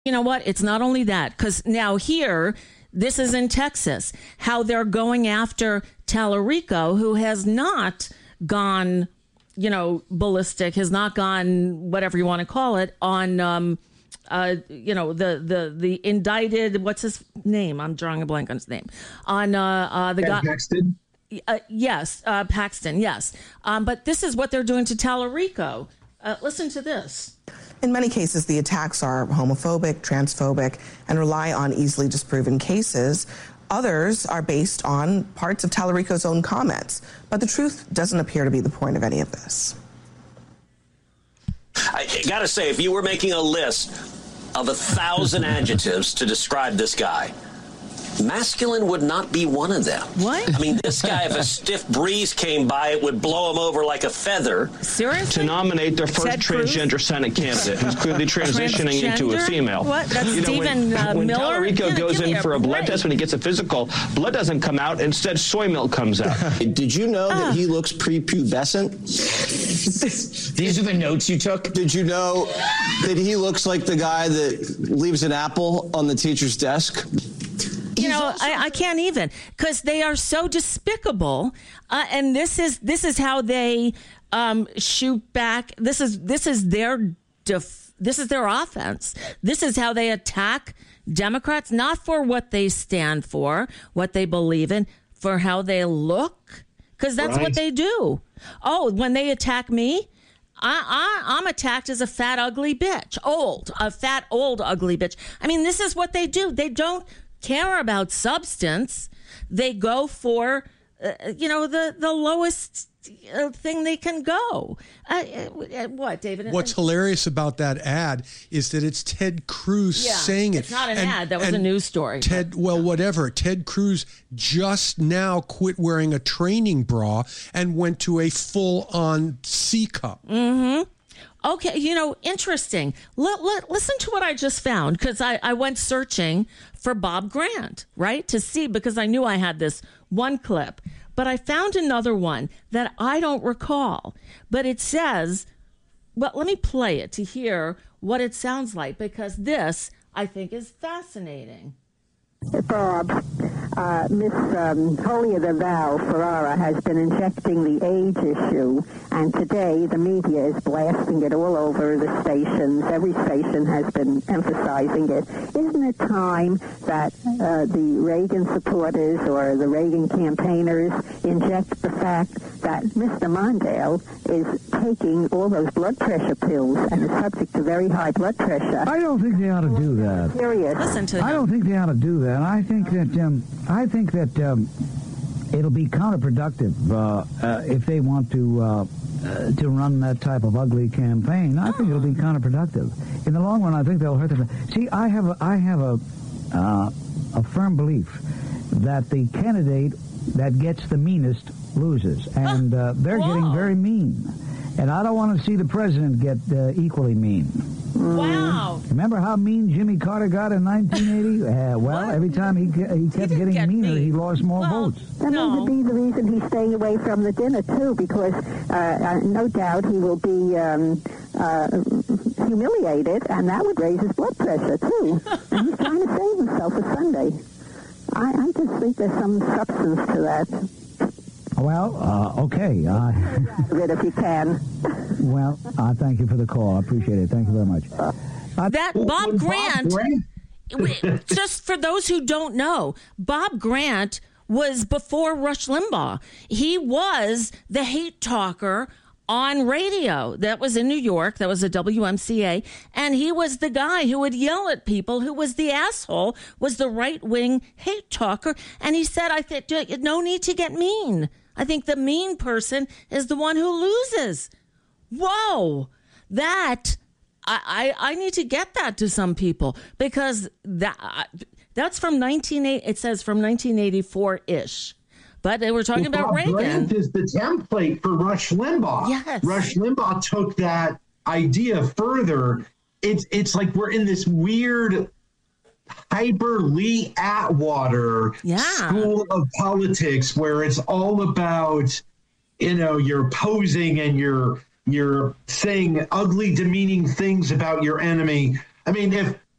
You know what? It's not only that, because now here, this is in Texas, how they're going after Tallarico, who has not gone, ballistic, has not gone, whatever you want to call it, on, the indicted, what's his name? I'm drawing a blank on his name. On the guy. Paxton? Yes, Paxton, yes. But this is what they're doing to Tallarico. Listen to this. In many cases, the attacks are homophobic, transphobic, and rely on easily disproven cases. Others are based on parts of Tallarico's own comments. But the truth doesn't appear to be the point of any of this. I gotta say, if you were making a list of 1,000 adjectives to describe this guy, masculine would not be one of them. What? I mean, this guy, if a stiff breeze came by, it would blow him over like a feather. Seriously? To nominate their first transgender Senate candidate who's clearly transitioning into a female. What? That's Stephen when Miller? Tallarico goes in for a blood test, when he gets a physical, blood doesn't come out. Instead, soy milk comes out. Did you know that he looks prepubescent? These are the notes you took? Did you know that he looks like the guy that leaves an apple on the teacher's desk? I can't even, because they are so despicable, and this is how they shoot back. This is their offense. This is how they attack Democrats, not for what they stand for, what they believe in, for how they look, because that's what they do. Oh, when they attack me, I'm attacked as a fat, ugly bitch, a fat, old, ugly bitch. I mean, this is what they do. They don't care about substance. They go for, the lowest thing they can go. What, David? What's hilarious about that ad is that it's Ted Cruz saying it. It's not an ad. That was a news story. Ted Cruz just now quit wearing a training bra and went to a full-on C cup. Mm-hmm. Okay, interesting. Listen to what I just found, because I went searching for Bob Grant, right, to see, because I knew I had this one clip. But I found another one that I don't recall. But it says, well, let me play it to hear what it sounds like, because this, I think, is fascinating. Bob, Miss Holier the Val Ferrara has been injecting the AIDS issue, and today the media is blasting it all over the stations. Every station has been emphasizing it. Isn't it time that the Reagan supporters or the Reagan campaigners inject the fact that Mr. Mondale is taking all those blood pressure pills and is subject to very high blood pressure? I don't think they ought to do that. Serious. Listen to him. I don't think they ought to do that. I think that it'll be counterproductive if they want to run that type of ugly campaign. I think it'll be counterproductive. In the long run, I think they'll hurt them. See, I have a firm belief that the candidate that gets the meanest loses, and they're getting very mean. And I don't want to see the president get equally mean. Wow. Remember how mean Jimmy Carter got in 1980? Every time he kept getting meaner, he lost more votes. That may be the reason he's staying away from the dinner, too, because no doubt he will be humiliated, and that would raise his blood pressure, too. And he's trying to save himself for Sunday. I just think there's some substance to that. Well, okay. If you can. Well, thank you for the call. I appreciate it. Thank you very much. That Bob Grant, just for those who don't know, Bob Grant was before Rush Limbaugh. He was the hate talker on radio. That was in New York. That was a WMCA. And he was the guy who would yell at people, who was the asshole, was the right-wing hate talker. And he said, I think, no need to get mean. I think the mean person is the one who loses. Whoa, that I need to get that to some people, because that's from 1980. It says from 1984-ish. But they were talking about Reagan. Grant is the template for Rush Limbaugh. Yes. Rush Limbaugh took that idea further. It's like we're in this weird hyper Lee Atwater school of politics where it's all about, you're posing and you're saying ugly, demeaning things about your enemy. I mean, if